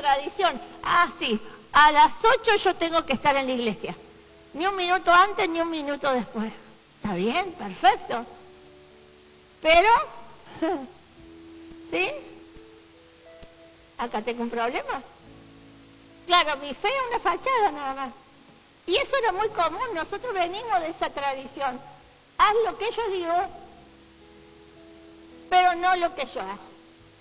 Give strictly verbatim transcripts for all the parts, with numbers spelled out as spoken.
tradición. Ah, sí, a las ocho yo tengo que estar en la iglesia. Ni un minuto antes, ni un minuto después. Está bien, perfecto. Pero, ¿sí? Acá tengo un problema. Claro, mi fe es una fachada nada más. Y eso era muy común, nosotros venimos de esa tradición. Haz lo que yo digo, pero no lo que yo hago.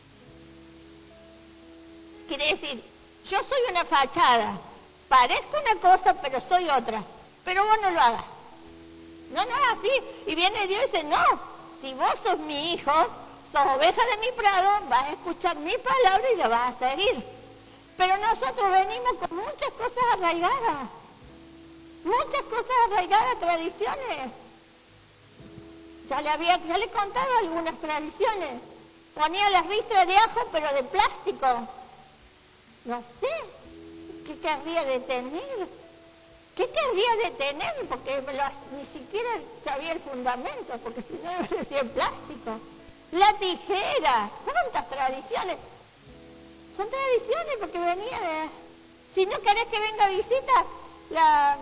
Quiere decir, yo soy una fachada, parezco una cosa, pero soy otra. Pero vos no lo hagas. No, no es así. Y viene Dios y dice, no, si vos sos mi hijo, sos oveja de mi prado, vas a escuchar mi palabra y la vas a seguir. Pero nosotros venimos con muchas cosas arraigadas. Muchas cosas arraigadas, tradiciones. Ya le, había, ya le he contado algunas tradiciones. Ponía las ristras de ajo, pero de plástico. No sé, ¿qué querría detener? ¿Qué querría detener? Porque lo, ni siquiera sabía el fundamento, porque si no me decía en plástico. La tijera, ¿cuántas tradiciones? Son tradiciones porque venía de... Si no querés que venga visita, la...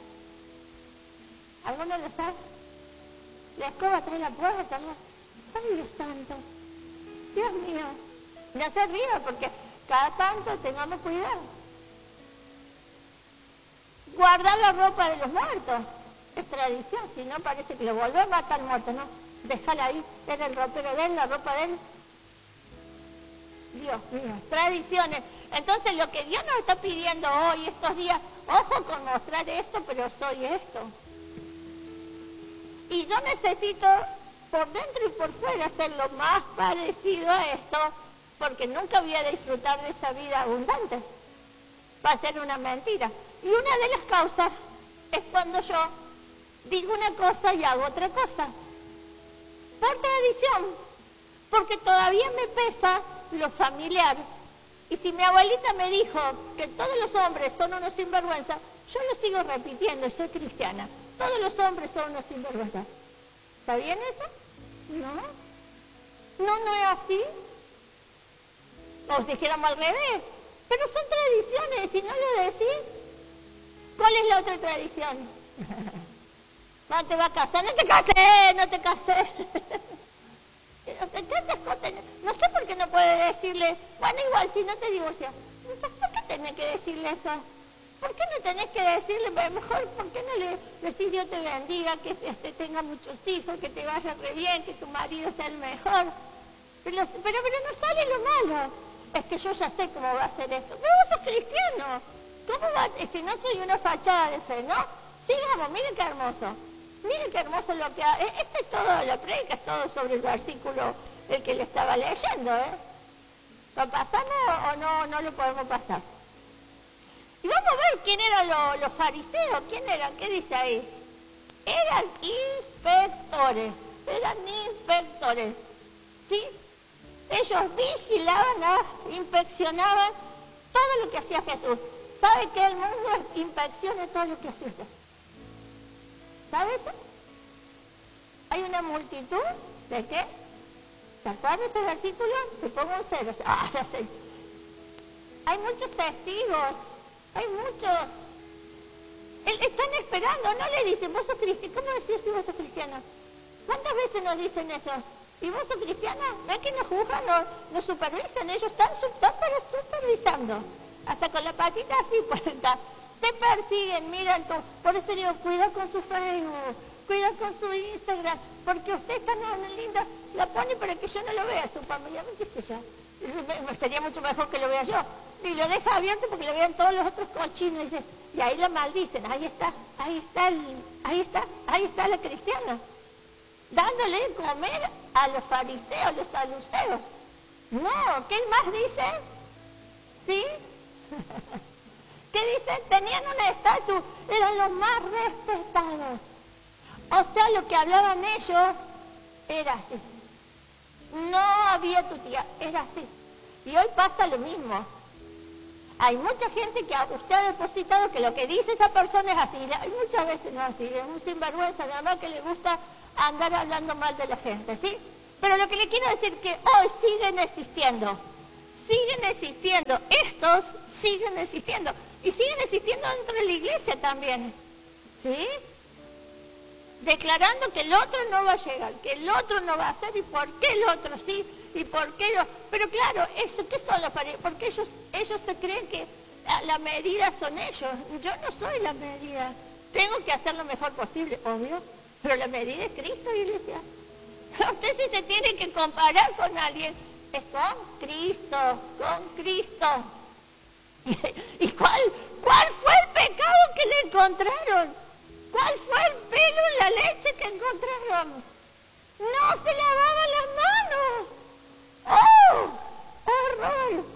¿Alguno lo sabe? La escoba trae la puerta, ¿no? ¡Ay, Dios santo! Dios mío. No se ríe porque cada tanto tengamos cuidado. Guardar la ropa de los muertos. Es tradición, si no parece que lo volvió a matar muerto, ¿no? Déjala ahí, era el ropero de él, la ropa de él. Dios mío, tradiciones. Entonces lo que Dios nos está pidiendo hoy, estos días, ojo con mostrar esto, pero soy esto. Y yo necesito por dentro y por fuera ser lo más parecido a esto, porque nunca voy a disfrutar de esa vida abundante. Va a ser una mentira. Y una de las causas es cuando yo digo una cosa y hago otra cosa. Por tradición. Porque todavía me pesa lo familiar. Y si mi abuelita me dijo que todos los hombres son unos sinvergüenza, yo lo sigo repitiendo, soy cristiana. Todos los hombres son unos sinvergüenza. ¿Está bien eso? No. No, no es así. O si dijéramos al revés. Pero son tradiciones, si no lo decís. ¿Cuál es la otra tradición? No te vas a casar, no te casé, no te casé. No sé por qué no puede decirle, bueno, igual si no te divorcias. ¿Por qué tenés que decirle eso? ¿Por qué no tenés que decirle, mejor, por qué no le decís Dios te bendiga, que este, tenga muchos hijos, que te vaya re bien, que tu marido sea el mejor? Pero, pero, pero no sale lo malo. Es que yo ya sé cómo va a ser esto. Pero vos sos cristiano. ¿Cómo va? Si no soy una fachada de fe, ¿no? Sigamos, miren qué hermoso. Miren qué hermoso lo que ha... Este es todo, la predica es todo sobre el versículo el que le estaba leyendo, ¿eh? ¿Lo pasamos o no, no lo podemos pasar? Y vamos a ver quién eran lo, los fariseos, quién eran, ¿qué dice ahí? Eran inspectores, eran inspectores, ¿sí? Ellos vigilaban, inspeccionaban todo lo que hacía Jesús. ¿Sabe que el mundo inspecciona todo lo que hacía usted? ¿Sabe eso? Hay una multitud de qué. ¿Se acuerdan de ese versículo? Se pongo un cero. Ah, ya sé. Hay muchos testigos, hay muchos. Están esperando, no le dicen, vos sos cristiano. ¿Cómo decís si vos sos cristiano? ¿Cuántas veces nos dicen eso? ¿Y vos sos cristiana? ¿Ven que nos juzgan, nos, nos supervisan? Ellos están, están para supervisando. Hasta con la patita así, puesta. Te persiguen, miran tú. Por eso digo, cuida con su Facebook, cuida con su Instagram, porque usted es tan linda, la pone para que yo no lo vea, su familia, qué sé yo. Sería mucho mejor que lo vea yo. Y lo deja abierto porque lo vean todos los otros cochinos. Y, dice, y ahí lo maldicen, ahí está, ahí está, el, ahí está, ahí está la cristiana. Dándole de comer a los fariseos, los saduceos. No, ¿qué más dice? ¿Sí? ¿Qué dice? Tenían un estatus, eran los más respetados. O sea, lo que hablaban ellos era así. No había tutía, era así. Y hoy pasa lo mismo. Hay mucha gente que usted ha depositado que lo que dice esa persona es así. Hay muchas veces no es así, es un sinvergüenza, nada más que le gusta andar hablando mal de la gente, ¿sí? Pero lo que le quiero decir es que hoy siguen existiendo, siguen existiendo, estos siguen existiendo, y siguen existiendo dentro de la iglesia también, ¿sí? Declarando que el otro no va a llegar, que el otro no va a hacer, y por qué el otro sí, y por qué lo... Pero claro, eso, ¿qué son los fariseos? Porque ellos, ellos se creen que la, la medida son ellos. Yo no soy la medida. Tengo que hacer lo mejor posible, obvio, pero la medida es Cristo, iglesia. Usted si se tiene que comparar con alguien, es con Cristo, con Cristo. ¿Y cuál, cuál fue el pecado que le encontraron? ¿Cuál fue el pelo en la leche que encontraron? No se lavaban las manos. ¡Oh! ¡Horror!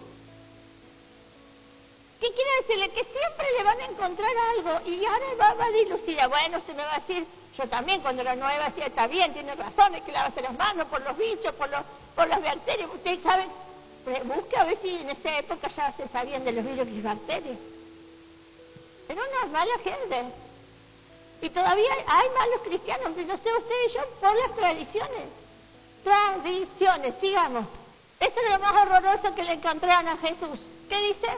¿Qué quiere decirle? Que siempre le van a encontrar algo y ahora va, va a dilucidar. Bueno, usted me va a decir, yo también cuando era nueva decía, está bien, tiene razón, hay que lavarse las manos por los bichos, por, los, por las bacterias. Ustedes saben, busque a ver si en esa época ya se sabían de los virus y bacterias. Era una mala gente. Y todavía hay malos cristianos, pero no sé ustedes y yo, por las tradiciones. Tradiciones, sigamos. Eso es lo más horroroso que le encontraron a Jesús. ¿Qué dice?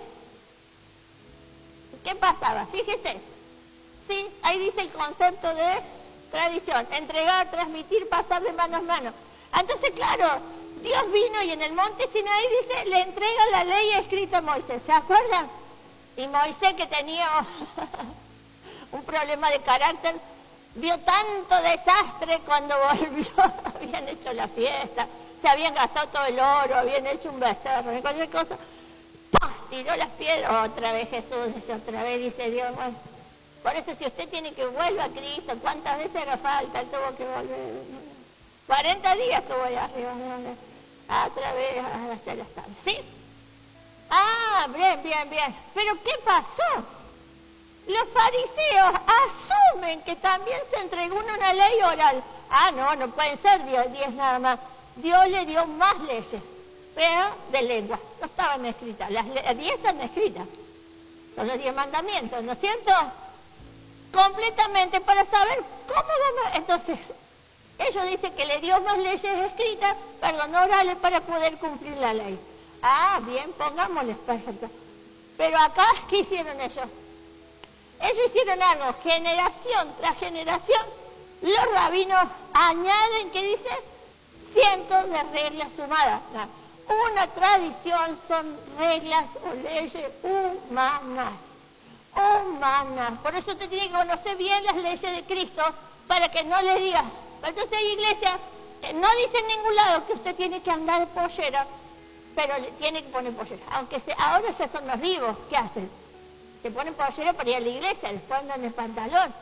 ¿Qué pasaba? Fíjese. Sí, ahí dice el concepto de tradición. Entregar, transmitir, pasar de mano a mano. Entonces, claro, Dios vino y en el monte Sinaí dice, le entrega la ley escrita a Moisés. ¿Se acuerdan? Y Moisés, que tenía un problema de carácter, vio tanto desastre cuando volvió. Habían hecho la fiesta, se habían gastado todo el oro, habían hecho un becerro, cualquier cosa. ¡Pah! Tiró las piedras. Otra vez Jesús, dice, otra vez, dice Dios. Bueno, por eso si usted tiene que vuelva a Cristo, ¿cuántas veces era falta? Él tuvo que volver. cuarenta días estuvo allá arriba. Otra vez a hacer las tablas. ¿Sí? Ah, bien, bien, bien. Pero ¿qué pasó? Los fariseos asumen que también se entregó una ley oral. Ah, no, no pueden ser diez, diez nada más. Dios le dio más leyes, pero de lengua. No estaban escritas. Las diez están escritas. Son los diez mandamientos, ¿no es cierto? Completamente para saber cómo vamos. Entonces, ellos dicen que le dio más leyes escritas, perdón, orales, para poder cumplir la ley. Ah, bien, pongámosles, perfecto. Pero acá, ¿qué hicieron ellos? Ellos hicieron algo, generación tras generación, los rabinos añaden, ¿qué dice? Cientos de reglas sumadas. Una tradición son reglas o leyes humanas. Humanas. Por eso usted tiene que conocer bien las leyes de Cristo para que no le diga. Entonces, iglesia, no dice en ningún lado que usted tiene que andar de pollera, pero le tiene que poner pollera. Aunque se, ahora ya son más vivos, ¿qué hacen? Se ponen pollera para ir a la iglesia, después andan en pantalón.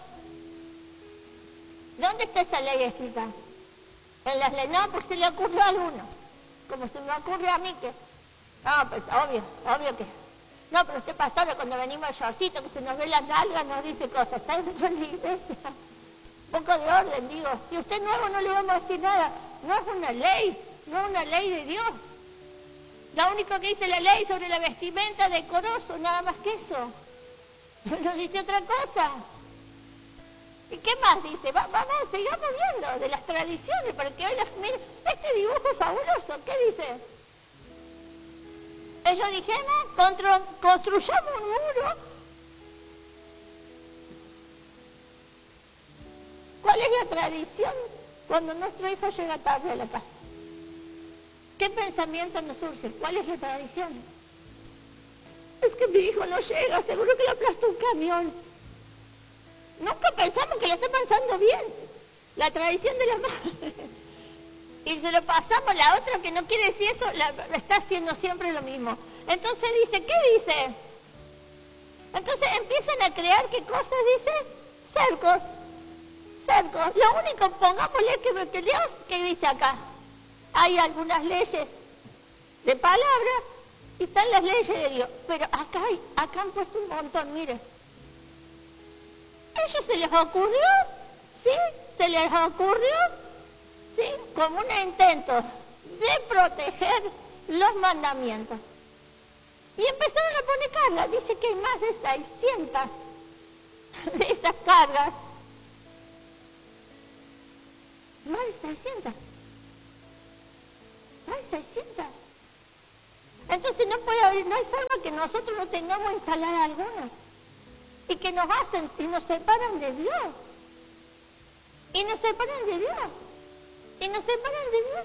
¿Dónde está esa ley escrita? En las leyes, no, porque se le ocurrió a alguno. Como se me ocurre a mí que... No, pues obvio, obvio que... No, pero usted, pastora, cuando venimos al shortcito, que se nos ve las nalgas, nos dice cosas. Está dentro de la iglesia. Un poco de orden, digo. Si usted es nuevo, no le vamos a decir nada. No es una ley, no es una ley de Dios. Lo único que dice la ley sobre la vestimenta decoroso, nada más que eso. No dice otra cosa. ¿Y qué más dice? Va, vamos, sigamos viendo de las tradiciones, porque hoy las... Miren, este dibujo es fabuloso. ¿Qué dice? Ellos dijeron, constru, construyamos un muro. ¿Cuál es la tradición cuando nuestro hijo llega tarde a la casa? ¿Qué pensamiento nos surge? ¿Cuál es la tradición? Es que mi hijo no llega, seguro que lo aplastó un camión. Nunca pensamos que lo está pensando bien. La tradición de la madre. Y se lo pasamos a la otra que no quiere decir eso, la, está haciendo siempre lo mismo. Entonces dice, ¿qué dice? Entonces empiezan a crear, ¿qué cosas dice? Cercos. Cercos. Lo único, pongámosle que, que Dios, ¿qué dice acá? Hay algunas leyes de palabra y están las leyes de Dios. Pero acá, hay, acá han puesto un montón, mire. ¿A ellos se les ocurrió? ¿Sí? ¿Se les ocurrió? ¿Sí? Como un intento de proteger los mandamientos. Y empezaron a poner cargas. Dice que hay más de seiscientas de esas cargas. Más de seiscientas. Más de seiscientas. Entonces no puede haber, no hay forma que nosotros no tengamos instalada alguna. Y que nos hacen y nos separan de Dios. Y nos separan de Dios. Y nos separan de Dios.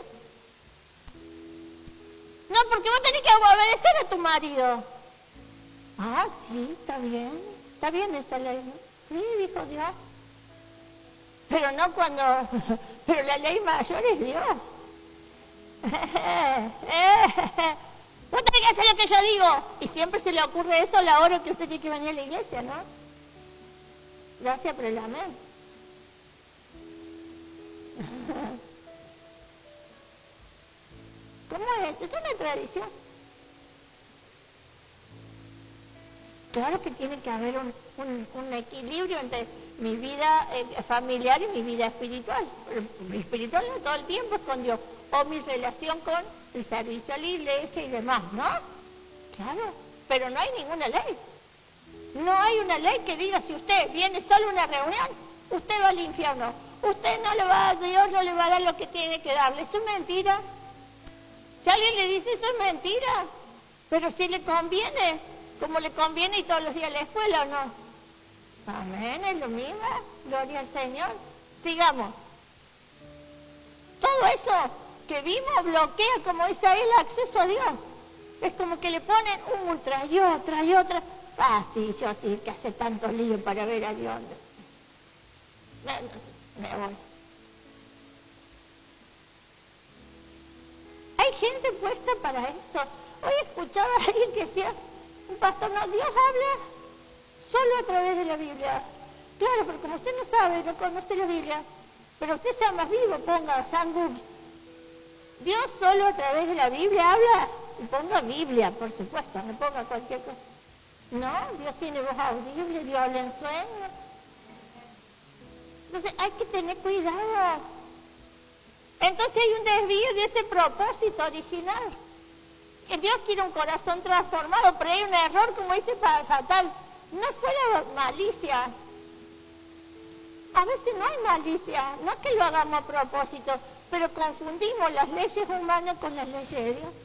No, porque vos tenés que obedecer a tu marido. Ah, sí, está bien. Está bien esa ley, ¿no? Sí, dijo Dios. Pero no cuando... Pero la ley mayor es Dios. Vos tenés que hacer lo que yo digo. Y siempre se le ocurre eso a la hora que usted tiene que venir a la iglesia, ¿no? Gracias por el amén. ¿Cómo es? Esto es una tradición. Claro que tiene que haber un, un, un equilibrio entre mi vida eh, familiar y mi vida espiritual. Mi espiritual no todo el tiempo es con Dios. O mi relación con el servicio a la iglesia y demás, ¿no? Claro, pero no hay ninguna ley. No hay una ley que diga si usted viene solo a una reunión, usted va al infierno. Usted no le va a, Dios no le va a dar lo que tiene que darle. Eso es mentira. Si alguien le dice eso es mentira, pero si le conviene, como le conviene y todos los días a la escuela, ¿o no? Amén, es lo mismo. Gloria al Señor. Sigamos. Todo eso que vimos bloquea, como dice ahí, el acceso a Dios. Es como que le ponen un ultra y otra y otra. Ah, sí, yo sí, que hace tanto lío para ver a Dios. Me, me voy. Hay gente puesta para eso. Hoy escuchaba a alguien que decía, un pastor, no, Dios habla solo a través de la Biblia. Claro, pero como usted no sabe, no conoce la Biblia, pero usted sea más vivo, ponga San Google. Dios solo a través de la Biblia habla, y ponga Biblia, por supuesto, no ponga cualquier cosa. No, Dios tiene voz audible, Dios habla en sueños. Entonces hay que tener cuidado. Entonces hay un desvío de ese propósito original. Que Dios quiere un corazón transformado, pero hay un error, como dice, fatal. No fue la malicia. A veces no hay malicia, no es que lo hagamos a propósito, pero confundimos las leyes humanas con las leyes de Dios.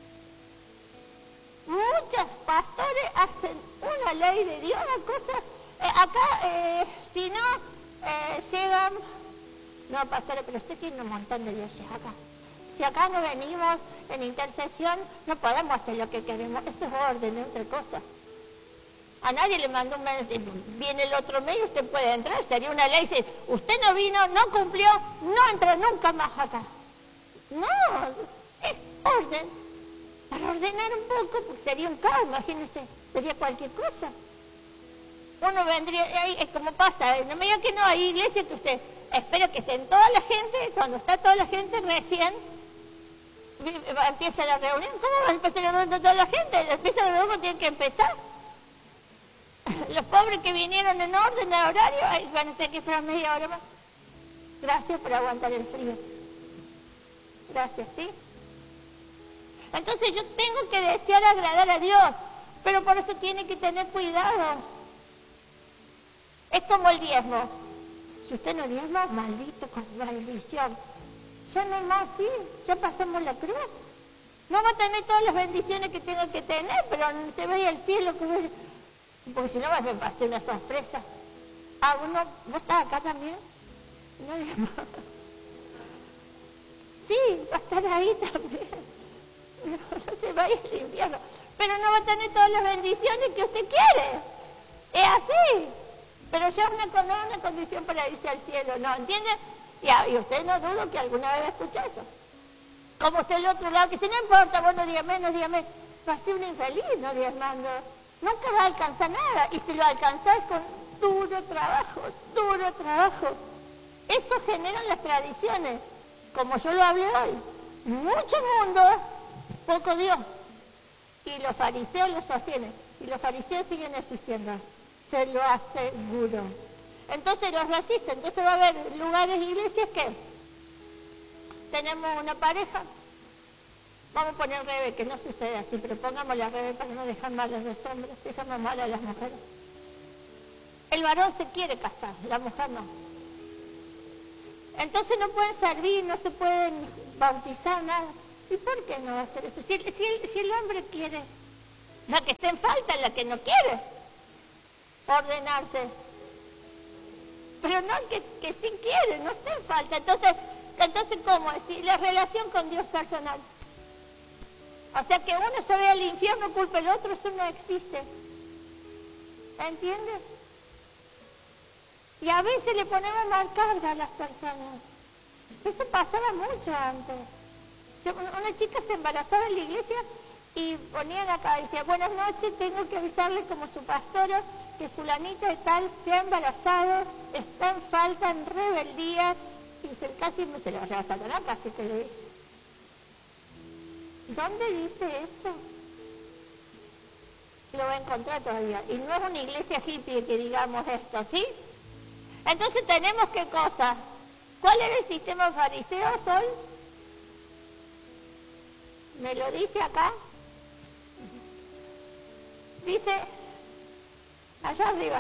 Muchos pastores hacen una ley de Dios, una cosa... Eh, acá, eh, si no, eh, llegan... No, pastores, pero usted tiene un montón de leyes acá. Si acá no venimos en intercesión, no podemos hacer lo que queremos. Eso es orden, es otra cosa. A nadie le mandó un mes, viene el otro mes y usted puede entrar. Sería una ley, si usted no vino, no cumplió, no entra nunca más acá. No, es orden. Para ordenar un poco, porque sería un caos, imagínense, sería cualquier cosa. Uno vendría, ahí es como pasa, no me diga que no, hay iglesias que usted espera que estén toda la gente, cuando está toda la gente recién, empieza la reunión. ¿Cómo va a empezar la reunión de toda la gente? Empieza la reunión cuando tienen que empezar. Los pobres que vinieron en orden al horario, ay, van a tener que esperar media hora más. Gracias por aguantar el frío. Gracias, ¿sí? Entonces yo tengo que desear agradar a Dios, pero por eso tiene que tener cuidado. Es como el diezmo. Si usted no diezma, maldito con maldición. Ya no es más así, ya pasamos la cruz. No va a tener todas las bendiciones que tenga que tener, pero se ve al cielo, que ve... porque si no me va a hacer una sorpresa. Ah, bueno, ¿vos estás acá también? No, diezmo. Sí, va a estar ahí también. No, no se vaya al infierno. Pero no va a tener todas las bendiciones que usted quiere. Es así. Pero ya es una, no es una condición para irse al cielo, ¿no? ¿Entiende? Y, y usted no dudo que alguna vez escuche eso. Como usted del otro lado, que si no importa, bueno, dígame, no dígame, va a ser un infeliz, no diezmando. Nunca va a alcanzar nada. Y si lo alcanza es con duro trabajo, duro trabajo. Eso generan las tradiciones. Como yo lo hablé hoy. Mucho mundo, poco Dios. Y los fariseos lo sostienen. Y los fariseos siguen existiendo. Se lo aseguro. Entonces los resisten. Entonces va a haber lugares, iglesias que tenemos una pareja. Vamos a poner Rebe, que no sucede así, pero pongamos la Rebe para no dejar mal a los hombres, dejamos mal a las mujeres. El varón se quiere casar, la mujer no. Entonces no pueden servir, no se pueden bautizar, nada. ¿Y por qué no va a hacer eso? Si, si, el, si el hombre quiere, la que está en falta es la que no quiere ordenarse. Pero no el que, que sí quiere, no está en falta. Entonces, entonces ¿cómo es? Si la relación con Dios personal. O sea, que uno se ve al infierno, culpa el otro, eso no existe. ¿Entiendes? Y a veces le ponemos mal carga a las personas. Eso pasaba mucho antes. Una chica se embarazaba en la iglesia y ponían acá, decía, buenas noches, tengo que avisarle como su pastora que fulanita de tal se ha embarazado, está en falta, en rebeldía, y se, casi se le vaya a Satanás, casi que le dije. ¿Dónde dice eso? Lo va a encontrar todavía. Y no es una iglesia hippie que digamos esto, ¿sí? Entonces tenemos qué cosa. ¿Cuál era el sistema fariseo, Sol? ¿Me lo dice acá? Dice, allá arriba.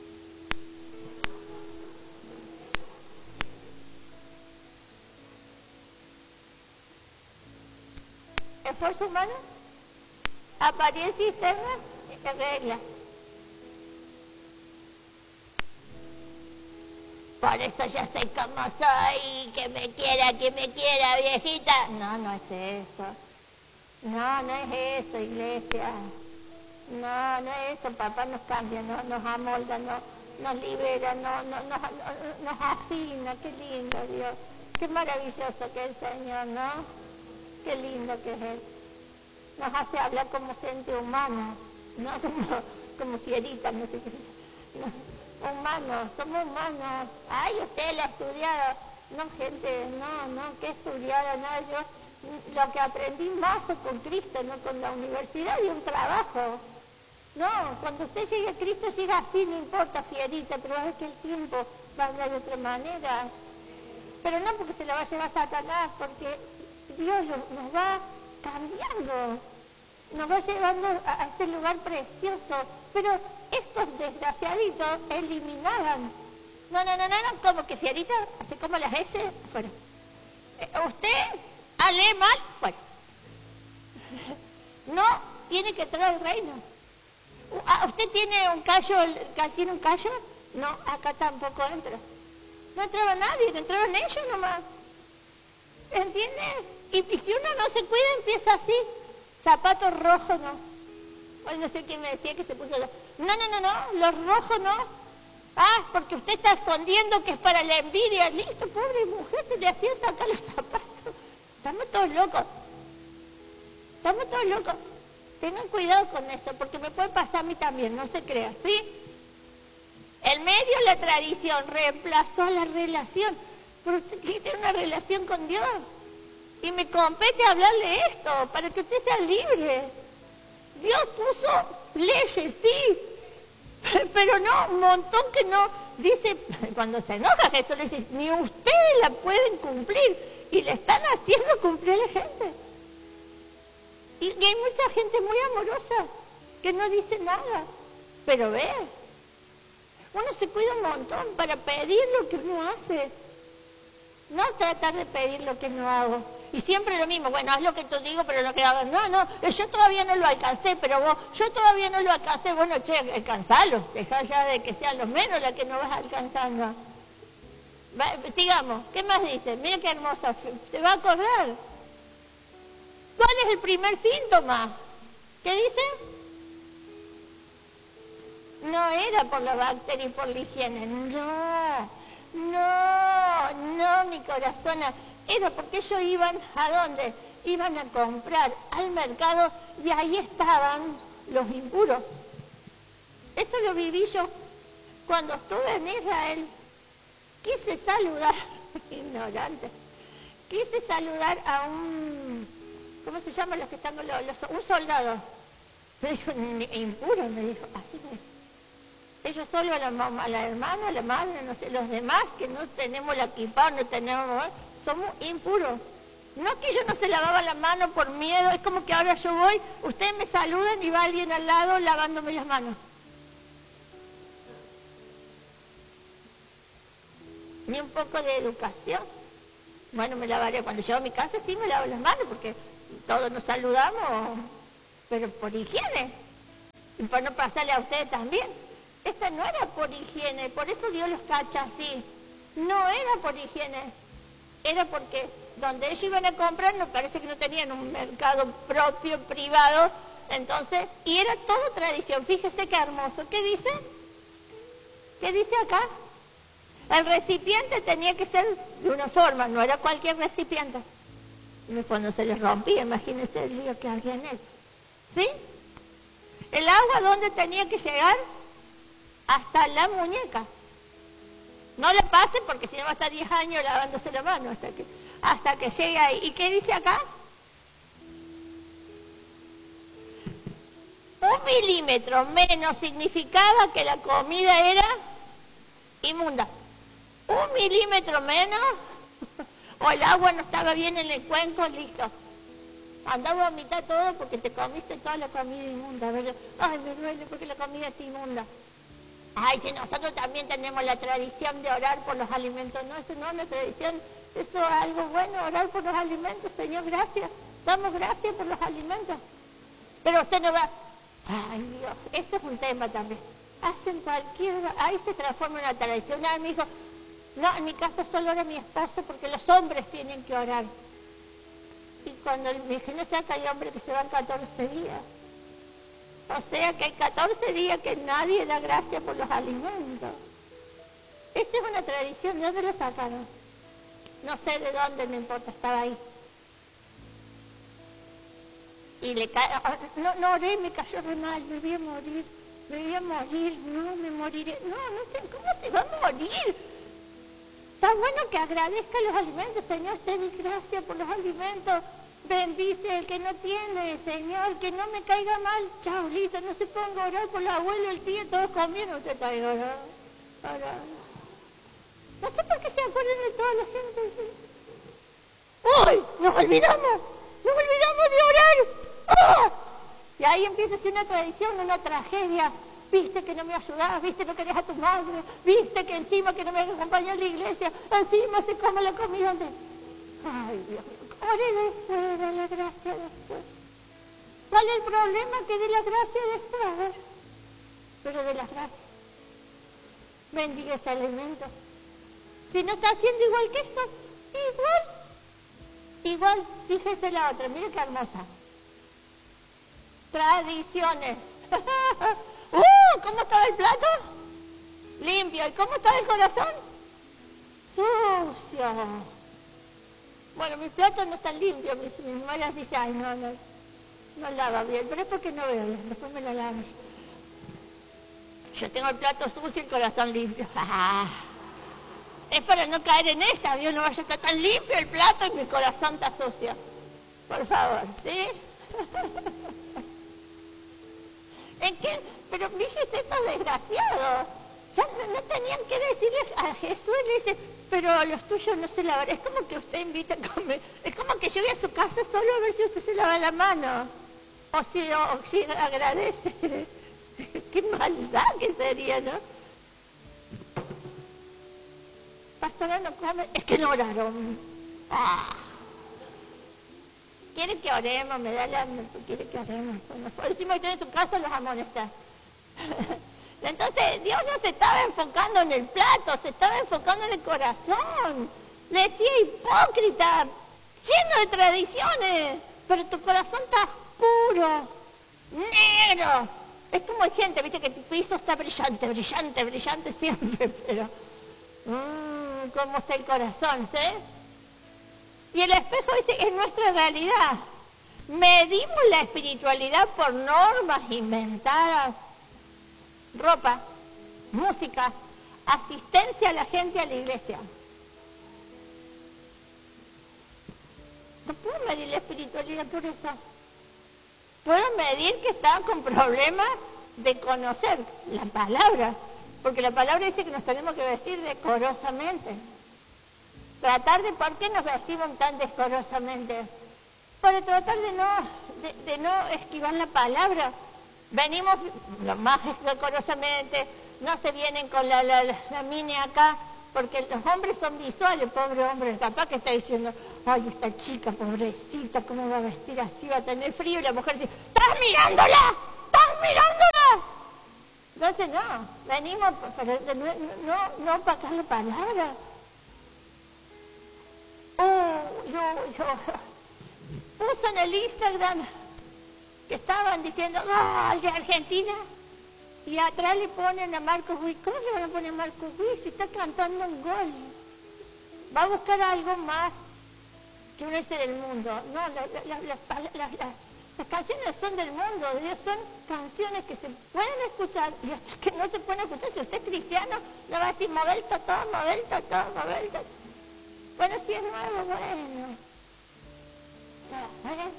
Esfuerzo humano, apariencia externa y reglas. Por eso yo soy como soy, que me quiera, que me quiera, viejita. No, no es eso. No, no es eso, iglesia. No, no es eso. Papá nos cambia, no, nos amolda, no, nos libera, no, no, nos, no, nos afina. Qué lindo, Dios. Qué maravilloso que es el Señor, ¿no? Qué lindo que es Él. Nos hace hablar como gente humana, no como, como fieritas, no sé qué. No. Humanos, somos humanos. Ay, usted la ha estudiado. No, gente, no, no, que estudiada, no. Yo lo que aprendí más fue con Cristo, no con la universidad y un trabajo. No, cuando usted llegue a Cristo, llega así, no importa, fierita, pero va a ver que el tiempo va a hablar de otra manera. Pero no porque se lo va a llevar Satanás, porque Dios nos va cambiando. Nos va llevando a este lugar precioso, pero estos desgraciaditos eliminaban. No, no, no, no, no, como que fierita, hace como las S, fuera. Eh, usted lee mal, fuera. No tiene que entrar al reino. Uh, ¿Usted tiene un callo, tiene un callo? No, acá tampoco entra. No entraba nadie, entraban ellos nomás. ¿Entiendes? Y, y si uno no se cuida, empieza así. Zapatos rojos no. Hoy no sé quién me decía que se puso los... No, no, no, no, los rojos no. Ah, porque usted está escondiendo que es para la envidia. Listo, pobre mujer, te le hacían sacar los zapatos. Estamos todos locos. Estamos todos locos. Tengan cuidado con eso, porque me puede pasar a mí también, no se crea, ¿sí? El medio, la tradición, reemplazó la relación. Pero usted tiene que tener una relación con Dios. Y me compete hablarle esto, para que usted sea libre. Dios puso leyes, sí, pero no, un montón que no. Dice, cuando se enoja Jesús le dice, ni ustedes la pueden cumplir. Y le están haciendo cumplir a la gente. Y, y hay mucha gente muy amorosa que no dice nada. Pero ve, uno se cuida un montón para pedir lo que uno hace. No tratar de pedir lo que no hago. Y siempre lo mismo, bueno, haz lo que te digo, pero lo que hagas. No, no, yo todavía no lo alcancé, pero vos, yo todavía no lo alcancé. Bueno, che, alcanzalo. Dejá ya de que sean los menos la que no vas alcanzando. Va, sigamos, ¿qué más dice? Mira qué hermosa, se va a acordar. ¿Cuál es el primer síntoma? ¿Qué dice? No era por la bacteria y por la higiene, no, no, no, mi corazón, era porque ellos iban, ¿a dónde? Iban a comprar al mercado y ahí estaban los impuros. Eso lo viví yo cuando estuve en Israel. Quise saludar, ignorante, quise saludar a un, ¿cómo se llaman los que están con los, los un soldado? Me dijo, impuro, me dijo, así me dijo. Ellos solo a la mamá, a la hermana, a la madre, no sé, los demás que no tenemos la equipa, no tenemos, somos impuros. No que yo no se lavaba la mano por miedo, es como que ahora yo voy, ustedes me saludan y va alguien al lado lavándome las manos. Ni un poco de educación. Bueno, me lavaré, cuando llego a mi casa sí me lavo las manos, porque todos nos saludamos, pero por higiene. Y para no pasarle a ustedes también. Esta no era por higiene, por eso Dios los cacha así. No era por higiene, era porque donde ellos iban a comprar, nos parece que no tenían un mercado propio, privado, entonces, y era todo tradición. Fíjese qué hermoso. ¿Qué dice? ¿Qué dice acá? El recipiente tenía que ser de una forma, no era cualquier recipiente. Cuando se les rompía, imagínense el lío que habían hecho. ¿Sí? El agua, ¿dónde tenía que llegar? Hasta la muñeca. No la pase porque si no va a estar diez años lavándose la mano hasta que, hasta que llegue ahí. ¿Y qué dice acá? Un milímetro menos significaba que la comida era inmunda. Un milímetro menos, o el agua no estaba bien en el cuenco, listo. Andaba a vomitar todo porque te comiste toda la comida inmunda, ¿verdad? Ay, me duele porque la comida está inmunda. Ay, si nosotros también tenemos la tradición de orar por los alimentos. No, eso no es una tradición, eso es algo bueno, orar por los alimentos. Señor, gracias. Damos gracias por los alimentos. Pero usted no va... Ay, Dios, ese es un tema también. Hacen cualquier... Ahí se transforma en una tradición. Una vez me dijo, no, en mi casa solo ora mi esposo porque los hombres tienen que orar. Y cuando me dije, no sea que hay hombres que se van catorce días. O sea que hay catorce días que nadie da gracias por los alimentos. Esa es una tradición, ¿de dónde la sacaron? No sé de dónde, no importa, estaba ahí. Y le cae, no, no oré, me cayó re mal, me voy a morir, me voy a morir, no, me moriré. No, no sé, ¿cómo se va a morir? Está bueno que agradezca los alimentos, Señor, te doy gracias por los alimentos. Bendice el que no tiene, Señor, que no me caiga mal. Chao, listo, no se ponga a orar por el abuelo, el tío, todos comiendo. Usted está ahí orando, orando. No sé por qué se acuerdan de toda la gente. ¡Uy! ¡Nos olvidamos! ¡Nos olvidamos de orar! ¡Ah! Y ahí empieza a ser una tradición, una tragedia. Viste que no me ayudabas, viste no querías a tu madre, viste que encima que no me acompañó a la iglesia, encima se come la comida de... Ay, Dios mío. Ore después, de la gracia después. ¿Cuál es el problema? Que de la gracia después, a ver. Pero de la gracia. Bendiga ese alimento. Si no está haciendo igual que esto, igual. Igual, fíjese la otra, mire qué hermosa. Tradiciones. ¡Uh! ¿Cómo estaba el plato? Limpio. ¿Y cómo estaba el corazón? Sucio. Bueno, mis platos no están limpios, mis, mis malas dicen, ay, no, no, no lava bien, pero es porque no veo bien, después me la lavo. Yo tengo el plato sucio y el corazón limpio. Es para no caer en esta, Dios no vaya a estar tan limpio el plato y mi corazón está sucio. Por favor, ¿sí? ¿En qué? Pero fíjese estos desgraciados. Ya no, no tenían que decirle a Jesús, le dice, pero los tuyos no se lavan. Es como que usted invita a comer, es como que llegue a su casa solo a ver si usted se lava la mano. O si, o, o si agradece. Qué maldad que sería, ¿no? Pastora no come, es que no oraron. Ah. ¿Quiere que oremos? Me da la... ¿Quiere que oremos? Por encima que estoy en su casa los amonesta. Entonces Dios no se estaba enfocando en el plato, se estaba enfocando en el corazón. Le decía hipócrita, lleno de tradiciones, pero tu corazón está oscuro, negro. Es como hay gente, viste, que tu piso está brillante, brillante, brillante siempre, pero... Mmm, ¿cómo está el corazón, sí? Y el espejo dice, es nuestra realidad. Medimos la espiritualidad por normas inventadas. Ropa, música, asistencia a la gente a la iglesia. No puedo medir la espiritualidad por eso. Puedo medir que están con problemas de conocer la palabra, porque la palabra dice que nos tenemos que vestir decorosamente. Tratar de por qué nos vestimos tan decorosamente. Para tratar de no, de, de no esquivar la palabra. Venimos lo más decorosamente, no se vienen con la, la, la, la mini acá, porque los hombres son visuales, pobre hombre, capaz que está diciendo, ay, esta chica, pobrecita, ¿cómo va a vestir así? Va a tener frío, y la mujer dice, ¿estás mirándola? ¿Estás mirándola? Entonces, no, venimos, pero no, no, no opacar la palabra. Uh, yo, yo, puso en el Instagram que estaban diciendo, ¡gol de Argentina! Y atrás le ponen a Marcos Witt. ¿Cómo le van a poner a Marcos Witt si está cantando un gol? Va a buscar algo más que un ese del mundo. No, la, la, la, la, la, la, las canciones son del mundo, Dios, son canciones que se pueden escuchar y otras que no se pueden escuchar. Si usted es cristiano, le va a decir, mover todo, mover todo, mover todo. Bueno, si es nuevo, bueno. O sea, ¿eh?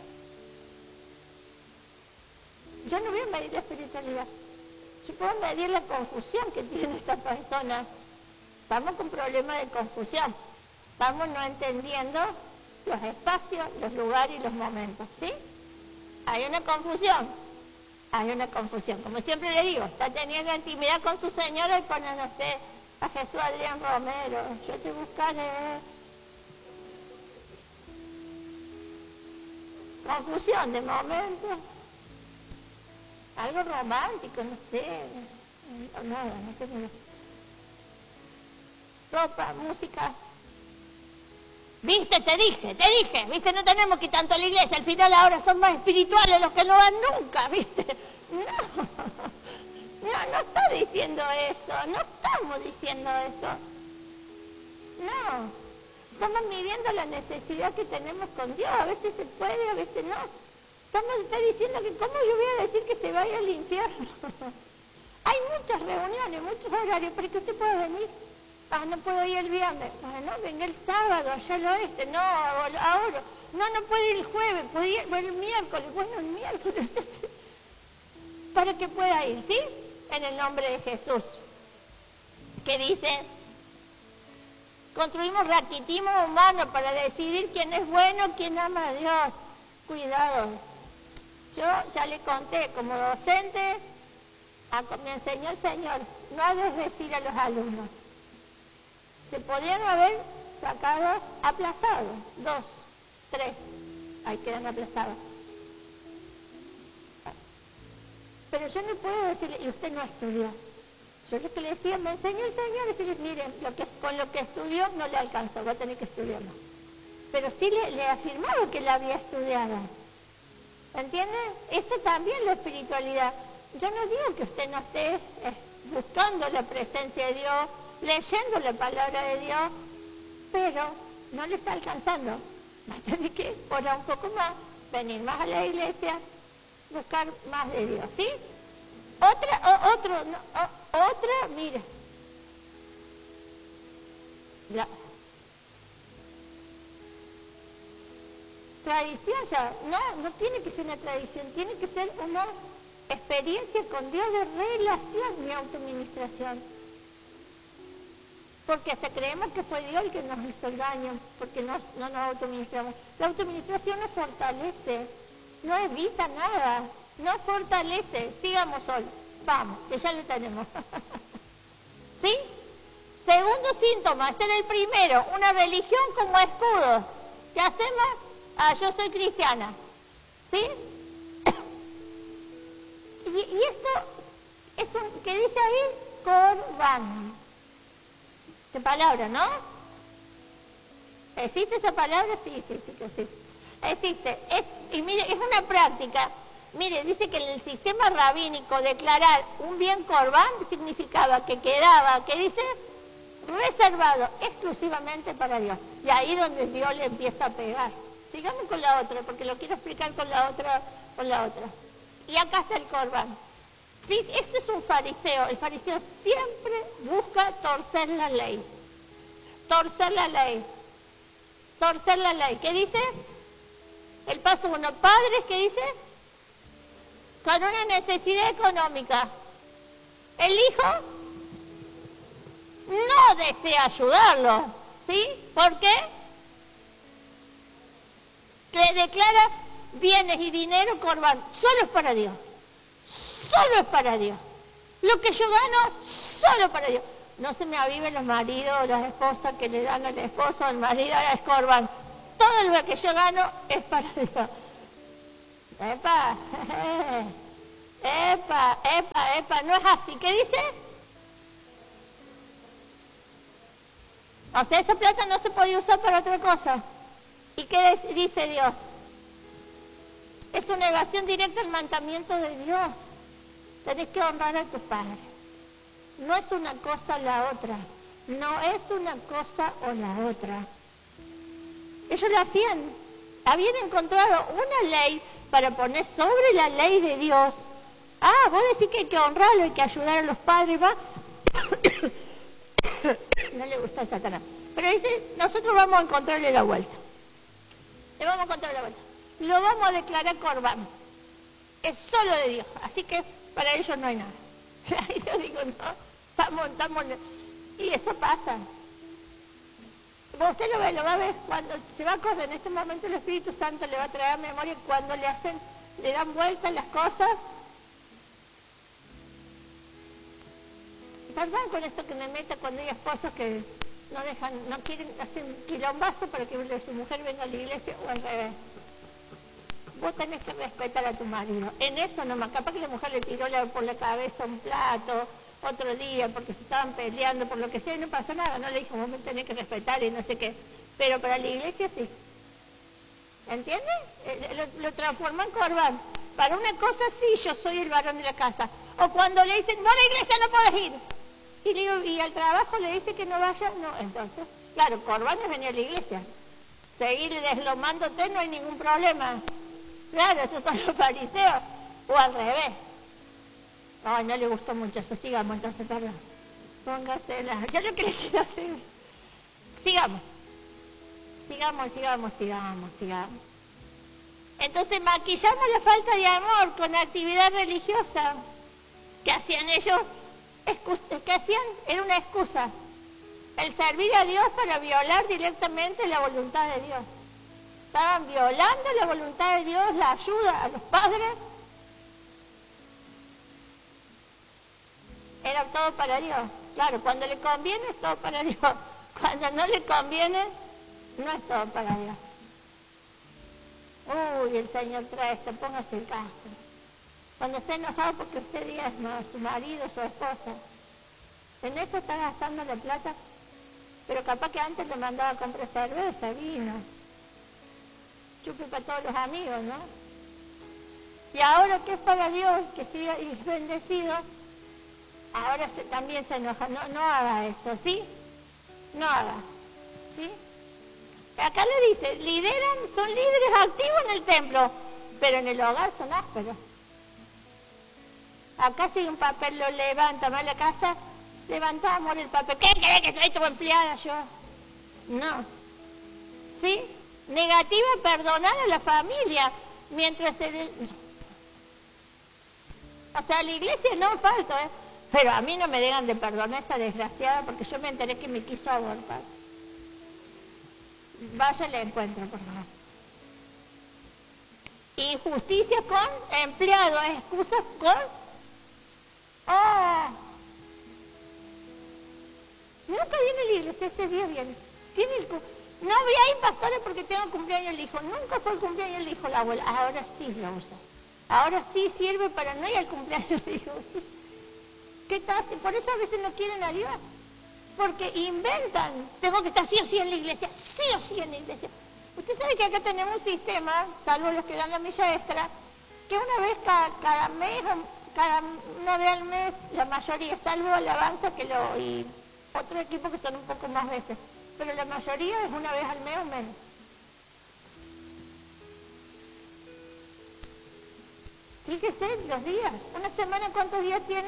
Yo no voy a medir la espiritualidad. Yo puedo medir la confusión que tiene esta persona. Vamos con problemas de confusión. Vamos no entendiendo los espacios, los lugares y los momentos, ¿sí? Hay una confusión. Hay una confusión. Como siempre le digo, está teniendo intimidad con su señora y pone, no sé, a Jesús Adrián Romero. Yo te buscaré. Confusión de momentos. Algo romántico, no sé. No, nada, no tengo. Ropa, música. Viste, te dije, te dije, viste, no tenemos que ir tanto a la iglesia, al final ahora son más espirituales los que no van nunca, viste. No, no, no está diciendo eso, no estamos diciendo eso. No, estamos midiendo la necesidad que tenemos con Dios, a veces se puede, a veces no. Estamos está diciendo que cómo yo voy a decir que se vaya al infierno. Hay muchas reuniones, muchos horarios para que usted pueda venir. Ah, no puedo ir el viernes. Bueno, venga el sábado, allá al oeste. No, ahora. No, no puedo ir el jueves, puedo ir bueno, el miércoles. Bueno, el miércoles. Para que pueda ir, ¿sí? En el nombre de Jesús. Que dice, construimos raquitismo humano para decidir quién es bueno, quién ama a Dios. Cuidado. Yo ya le conté, como docente, a, me enseñó el Señor, no hagas decir a los alumnos. Se podían haber sacado aplazados, dos, tres, ahí quedan aplazados. Pero yo no puedo decirle, y usted no estudió. Yo lo que le decía, me enseñó el Señor, decirles, miren, lo que, con lo que estudió no le alcanzó, va a tener que estudiar más. Pero sí le, le afirmaba que la había estudiado. ¿Entiende? Esto también es la espiritualidad. Yo no digo que usted no esté eh, buscando la presencia de Dios, leyendo la palabra de Dios, pero no le está alcanzando. Va a tener que orar un poco más, venir más a la iglesia, buscar más de Dios, ¿sí? Otra, o, otro, no, o, otra, mira. La tradición ya, no, no tiene que ser una tradición, tiene que ser una experiencia con Dios de relación, mi autoadministración. Porque hasta creemos que fue Dios el que nos hizo el daño, porque no, no nos autoadministramos. La autoadministración nos fortalece, no evita nada, nos fortalece. Sigamos hoy, vamos, que ya lo tenemos. ¿Sí? Segundo síntoma, este era el primero, una religión como escudo. ¿Qué hacemos? Ah, yo soy cristiana. ¿Sí? Y, y esto es un, ¿qué dice ahí? Corbán. ¿Qué palabra, no? ¿Existe esa palabra? Sí, sí, sí que existe. Existe. Es, y mire, es una práctica. Mire, dice que en el sistema rabínico declarar un bien corbán significaba que quedaba, ¿qué dice? Reservado exclusivamente para Dios. Y ahí donde Dios le empieza a pegar. Sigamos con la otra, porque lo quiero explicar con la otra, con la otra. Y acá está el corbán. Este es un fariseo. El fariseo siempre busca torcer la ley. Torcer la ley. Torcer la ley. ¿Qué dice? El paso uno. Padres, ¿qué dice? Con una necesidad económica. El hijo no desea ayudarlo. ¿Sí? ¿Por qué? Le declara bienes y dinero corbán. Solo es para Dios. Solo es para Dios. Lo que yo gano, solo para Dios. no se me aviven los maridos o las esposas que le dan al esposo, al marido, ahora es Corban. Todo lo que yo gano es para Dios. Epa, epa, epa, epa, no es así. ¿Qué dice? O sea, esa plata no se podía usar para otra cosa. ¿Y qué dice Dios? Es una evasión directa al mandamiento de Dios. Tenés que honrar a tu padre. No es una cosa o la otra. No es una cosa o la otra. Ellos lo hacían. Habían encontrado una ley para poner sobre la ley de Dios. Ah, vos decís que hay que honrarlo, hay que ayudar a los padres, ¿va? No le gusta a Satanás. Pero dice, nosotros vamos a encontrarle la vuelta. Le vamos a encontrar la vuelta. Lo vamos a declarar Corban. Es solo de Dios. Así que para ellos no hay nada. Y yo digo, no, estamos, estamos... Y eso pasa. Usted lo ve, lo va a ver cuando se va a acordar. En este momento el Espíritu Santo le va a traer a memoria cuando le hacen, le dan vueltas las cosas. Perdón con esto que me meta cuando hay esposos que no dejan, no quieren, hacen quilombazo para que su mujer venga a la iglesia o al revés. Vos tenés que respetar a tu marido. En eso nomás, capaz que la mujer le tiró la, por la cabeza un plato otro día porque se estaban peleando por lo que sea y no pasó nada. No le dijo, vos me tenés que respetar y no sé qué. Pero para la iglesia sí. ¿Entiendes? Lo, lo transformó en Corban. Para una cosa sí, yo soy el varón de la casa. O cuando le dicen, no, a la iglesia no podés ir. Y, le digo, y al trabajo le dice que no vaya, no. Entonces, claro, Corban es venir a la iglesia. Seguir deslomándote no hay ningún problema. Claro, esos son los fariseos. O al revés. Ay, no le gustó mucho eso. Sigamos, entonces, perdón. Póngase la... Yo lo que le quiero hacer... Sigamos. Sigamos, sigamos, sigamos, sigamos. Entonces maquillamos la falta de amor con actividad religiosa. ¿Qué hacían ellos? ¿Qué hacían? Era una excusa. El servir a Dios para violar directamente la voluntad de Dios. Estaban violando la voluntad de Dios, la ayuda a los padres. Era todo para Dios. Claro, cuando le conviene es todo para Dios. Cuando no le conviene, no es todo para Dios. Uy, el Señor trae esto, póngase el casco. Cuando esté enojado porque usted diezma a su marido, su esposa, en eso está gastando la plata, pero capaz que antes le mandaba a comprar cerveza, vino, chupe para todos los amigos, ¿no? Y ahora que es para Dios, que siga y es bendecido, ahora se, también se enoja. No, no haga eso, ¿sí? No haga, ¿sí? Acá le dice, lideran, son líderes activos en el templo, pero en el hogar son ásperos. Acá si un papel lo levanta, va a la casa, levantamos el papel. ¿Qué querés que soy tu empleada yo? No. ¿Sí? Negativa, perdonar a la familia, mientras se... De... O sea, a la iglesia no falta, ¿eh? Pero a mí no me dejan de perdonar esa desgraciada porque yo me enteré que me quiso abortar. Vaya al encuentro, por favor. Injusticia con empleado, excusas con... ¡Oh! Nunca viene a la iglesia, ese día viene. Tiene el... No voy a ir, pastores, porque tengo cumpleaños el hijo. Nunca fue el cumpleaños el hijo la abuela. Ahora sí lo usa. Ahora sí sirve para no ir al cumpleaños del hijo. ¿Qué tal? Por eso a veces no quieren a Dios. Porque inventan. Tengo que estar sí o sí en la iglesia. Sí o sí en la iglesia. Usted sabe que acá tenemos un sistema, salvo los que dan la milla extra, que una vez cada, cada mes, cada, una vez al mes, la mayoría, salvo Alabanza que lo, y otro equipo que son un poco más veces, pero la mayoría es una vez al mes o menos. Fíjese los días. ¿Una semana cuántos días tiene?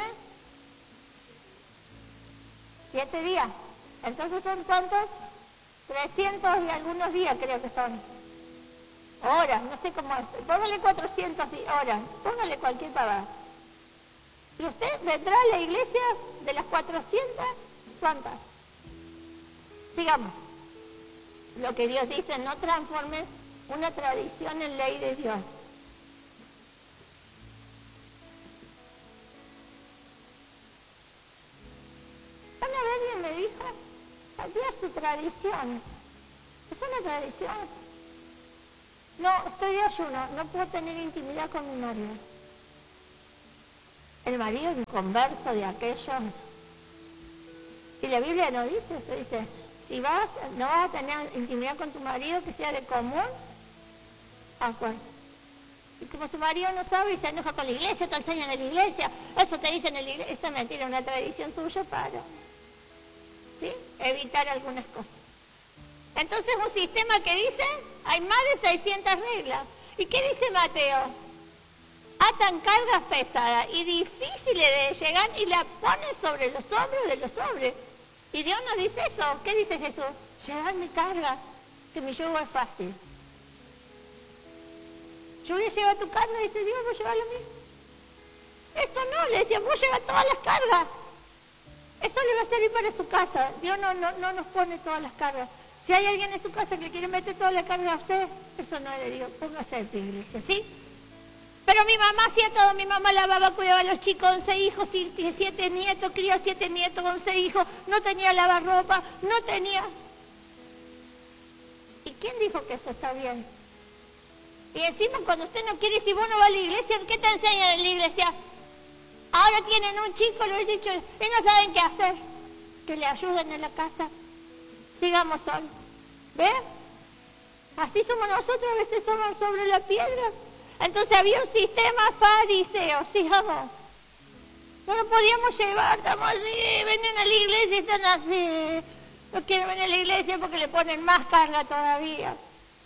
Siete días. Entonces son cuántos? trescientos y algunos días creo que son. Horas, no sé cómo es. Póngale cuatrocientas horas, póngale cualquier pavada. Y usted vendrá a la iglesia de las cuatrocientas, ¿cuántas? Sigamos. Lo que Dios dice, no transforme una tradición en ley de Dios. Van a ver había su tradición. Es una tradición. No, estoy de ayuno, no puedo tener intimidad con mi marido. El marido es un converso de aquello. Y la Biblia no dice eso, dice, si vas, no vas a tener intimidad con tu marido que sea de común acuerdo. Y como tu marido no sabe y se enoja con la iglesia, te enseñan en la iglesia, eso te dicen en la iglesia, esa es mentira, una tradición suya para, ¿sí?, evitar algunas cosas. Entonces un sistema que dice, hay más de seiscientas reglas. ¿Y qué dice Mateo? Atan cargas pesadas y difíciles de llegar y la ponen sobre los hombros de los hombres. Y Dios nos dice eso. ¿Qué dice Jesús? Llevad mi carga, que mi yugo es fácil. Yo voy a llevar tu carga, dice Dios, vos llevas lo mismo. Esto no, le decía, vos llevas todas las cargas. Eso le va a servir para su casa. Dios no, no, no nos pone todas las cargas. Si hay alguien en su casa que quiere meter toda la carga a usted, eso no es de Dios. Póngase en tu iglesia, ¿sí? Pero mi mamá hacía todo. Mi mamá lavaba, cuidaba a los chicos, once hijos, siete nietos, crió siete nietos, once hijos. No tenía lavarropa, no tenía... ¿Y quién dijo que eso está bien? Y encima cuando usted no quiere, si vos no vas a la iglesia, ¿qué te enseñan en la iglesia? Ahora tienen un chico, lo he dicho, y no saben qué hacer. Que le ayuden en la casa. Sigamos hoy. ¿Ve? Así somos nosotros, a veces somos sobre la piedra. Entonces había un sistema fariseo, sigamos. No lo podíamos llevar, estamos así, vienen a la iglesia y están así. No quieren venir a la iglesia porque le ponen más carga todavía.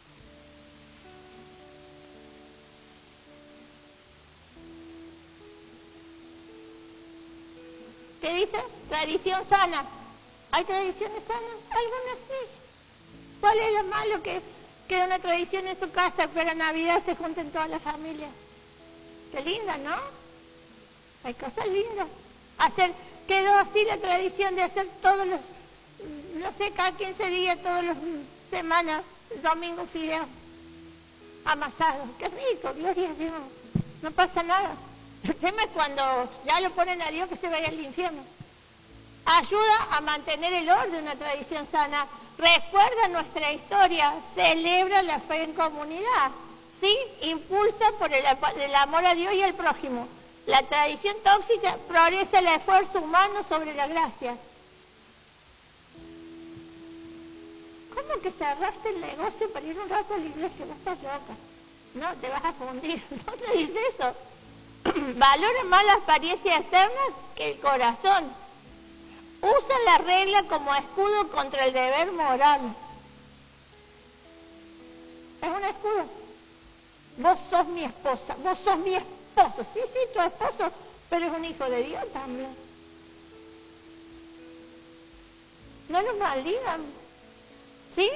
¿Qué dice? Tradición sana. ¿Hay tradiciones sanas? Algunas sí. ¿Cuál es lo malo que queda una tradición en su casa, pero en Navidad se junten toda la familia? Qué linda, ¿no? Hay cosas lindas. Hacer, quedó así la tradición de hacer todos los, no sé, cada quince días, todas las semanas, domingo fideos amasados. Qué rico, gloria a Dios. No pasa nada. El tema es cuando ya lo ponen a Dios que se vaya al infierno. Ayuda a mantener el orden, una tradición sana. Recuerda nuestra historia, celebra la fe en comunidad, ¿sí? Impulsa por el, el amor a Dios y al prójimo. La tradición tóxica progresa el esfuerzo humano sobre la gracia. ¿Cómo que cerraste el negocio para ir un rato a la iglesia? No estás loca. No, te vas a fundir. No te dice eso. Valora más la apariencia externa que el corazón. Usa la regla como escudo contra el deber moral. Es un escudo. Vos sos mi esposa, vos sos mi esposo. Sí, sí, tu esposo, pero es un hijo de Dios también. No lo maldigan. ¿Sí?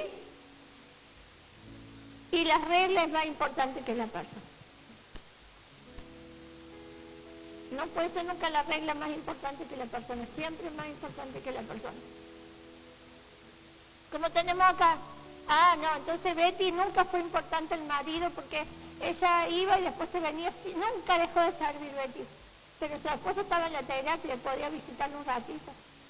Y la regla es más importante que la persona. No puede ser nunca la regla más importante que la persona, siempre es más importante que la persona. Como tenemos acá, ah, no, entonces Betty nunca fue importante el marido porque ella iba y después se venía, así, nunca dejó de servir Betty. Pero su esposo estaba en la terapia y podía visitarlo un ratito.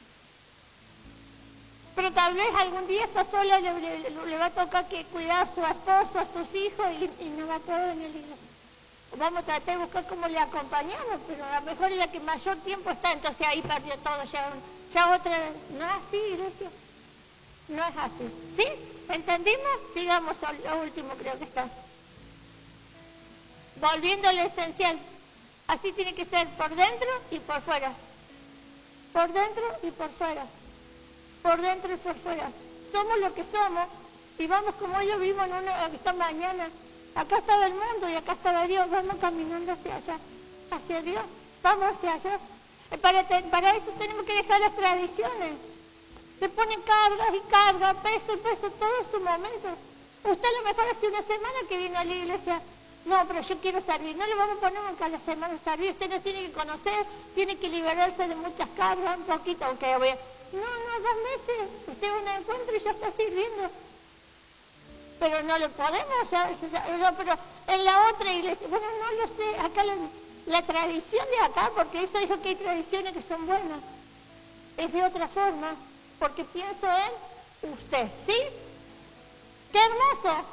Pero tal vez algún día está sola, le, le, le va a tocar que cuidar a su esposo, a sus hijos y, y no va a poder venir a la iglesia. Vamos a tratar de buscar cómo le acompañamos, pero a lo mejor es la que mayor tiempo está, entonces ahí perdió todo, ya, ya otra... No es así, iglesia. No es así. ¿Sí? ¿Entendimos? Sigamos a lo último, creo que está. Volviendo a lo esencial. Así tiene que ser por dentro y por fuera. Por dentro y por fuera. Por dentro y por fuera. Somos lo que somos y vamos como ellos vimos en una, esta mañana. Acá estaba el mundo y acá estaba Dios. Vamos caminando hacia allá, hacia Dios. Vamos hacia allá. Para, te, para eso tenemos que dejar las tradiciones. Se ponen cargas y cargas, peso y peso, todo en su momento. Usted a lo mejor hace una semana que vino a la iglesia. No, pero yo quiero servir. No le vamos a poner nunca a la semana a servir. Usted nos tiene que conocer, tiene que liberarse de muchas cargas, un poquito. Okay, voy a... No, no, dos meses. Usted va a un encuentro y ya está sirviendo. Pero no lo podemos, ya, ya, ya, pero en la otra iglesia, bueno, no lo sé, acá la, la tradición de acá, porque eso dijo que hay tradiciones que son buenas, es de otra forma. porque pienso en usted, ¿sí? ¡Qué hermoso!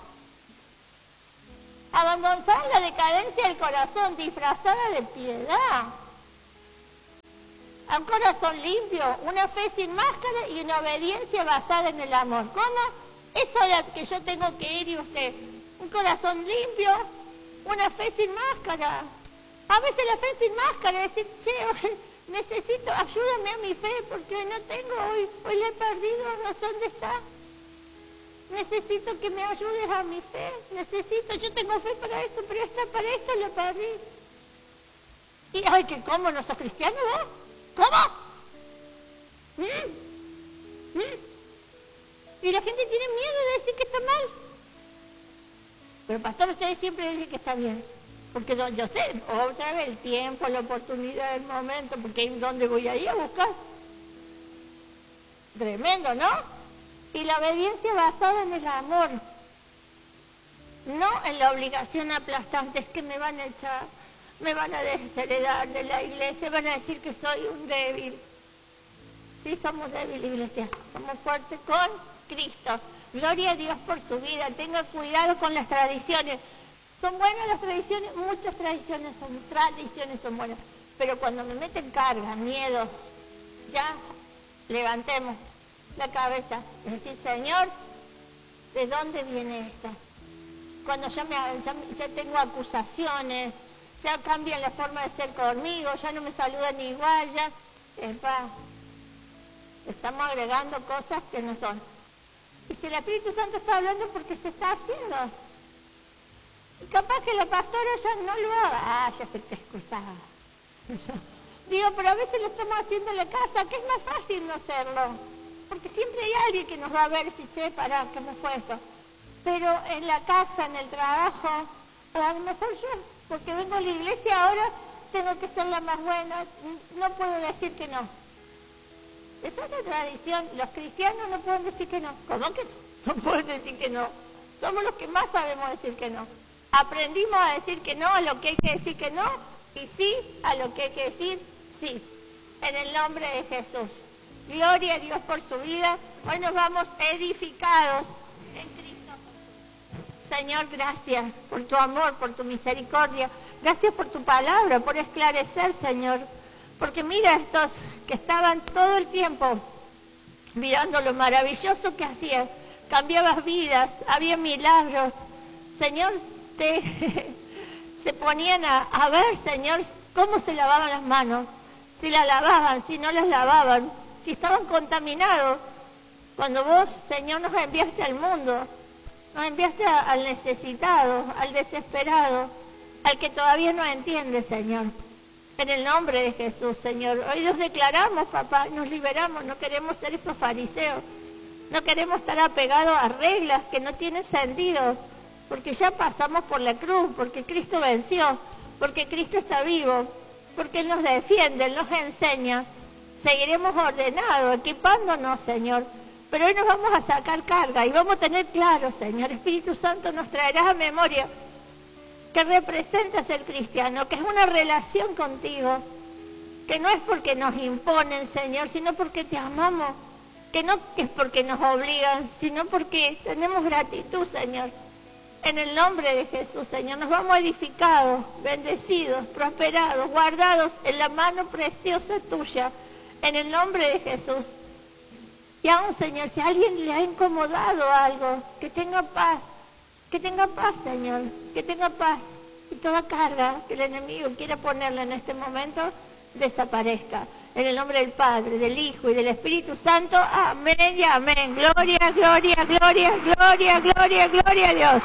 Abandonar la decadencia del corazón, disfrazada de piedad. A un corazón limpio, una fe sin máscara y una obediencia basada en el amor. ¿Cómo? Eso es lo que yo tengo que ir y usted. Un corazón limpio, una fe sin máscara. A veces la fe sin máscara es decir, che, necesito, ayúdame a mi fe porque no tengo hoy, hoy la he perdido, no sé dónde está. Necesito que me ayudes a mi fe, necesito, yo tengo fe para esto, pero esta para esto la perdí. Y, ay, que ¿cómo? ¿No sos cristiano, vos? ¿Cómo? ¿Mm? ¿Mm? Y la gente tiene miedo de decir que está mal. Pero pastor, ustedes siempre dicen que está bien. Porque yo sé, otra vez el tiempo, la oportunidad, el momento, porque ¿dónde voy a ir a buscar? Tremendo, ¿no? Y la obediencia basada en el amor. No en la obligación aplastante, es que me van a echar, me van a desheredar de la iglesia, van a decir que soy un débil. Sí, somos débiles, iglesia, somos fuertes con Cristo. Gloria a Dios por su vida, tenga cuidado con las tradiciones. ¿Son buenas las tradiciones? Muchas tradiciones son, tradiciones son buenas, pero cuando me meten carga, miedo, ya levantemos la cabeza, es decir, Señor, ¿de dónde viene esto? Cuando ya, me, ya, ya tengo acusaciones, ya cambian la forma de ser conmigo, ya no me saludan igual, ya, epa, estamos agregando cosas que no son. Y si el Espíritu Santo está hablando, porque se está haciendo. Y capaz que la pastora ya no lo haga, ah, ya se te excusaba. Digo, pero a veces lo estamos haciendo en la casa, que es más fácil no hacerlo. Porque siempre hay alguien que nos va a ver y decir, che, pará, ¿cómo fue esto? Pero en la casa, en el trabajo, a lo mejor yo, porque vengo a la iglesia ahora, tengo que ser la más buena, no puedo decir que no. Esa es la tradición, los cristianos no pueden decir que no. ¿Cómo que no? No pueden decir que no. Somos los que más sabemos decir que no. Aprendimos a decir que no a lo que hay que decir que no, y sí a lo que hay que decir sí. En el nombre de Jesús. Gloria a Dios por su vida. Hoy nos vamos edificados en Cristo. Señor, gracias por tu amor, por tu misericordia. Gracias por tu palabra, por esclarecer, Señor. Porque mira estos que estaban todo el tiempo mirando lo maravilloso que hacías. Cambiabas vidas, había milagros. Señor, te, se ponían a, a ver, Señor, cómo se lavaban las manos. Si las lavaban, si no las lavaban. Si estaban contaminados, cuando vos, Señor, nos enviaste al mundo, nos enviaste a, al necesitado, al desesperado, al que todavía no entiende, Señor. En el nombre de Jesús, Señor. Hoy nos declaramos, papá, nos liberamos, no queremos ser esos fariseos, no queremos estar apegados a reglas que no tienen sentido, porque ya pasamos por la cruz, porque Cristo venció, porque Cristo está vivo, porque Él nos defiende, Él nos enseña. Seguiremos ordenados, equipándonos, Señor. Pero hoy nos vamos a sacar carga y vamos a tener claro, Señor. Espíritu Santo, nos traerás a memoria que representa ser cristiano, que es una relación contigo, que no es porque nos imponen, Señor, sino porque te amamos, que no es porque nos obligan, sino porque tenemos gratitud, Señor. En el nombre de Jesús, Señor, nos vamos edificados, bendecidos, prosperados, guardados en la mano preciosa tuya. En el nombre de Jesús. Y aún, Señor, si a alguien le ha incomodado algo, que tenga paz, que tenga paz, Señor, que tenga paz. Y toda carga que el enemigo quiera ponerle en este momento, desaparezca. En el nombre del Padre, del Hijo y del Espíritu Santo. Amén y amén. Gloria, gloria, gloria, gloria, gloria, gloria a Dios.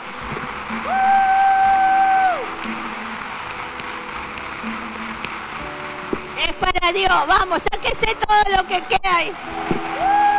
Es para Dios, vamos, sáquese todo lo que queda ahí.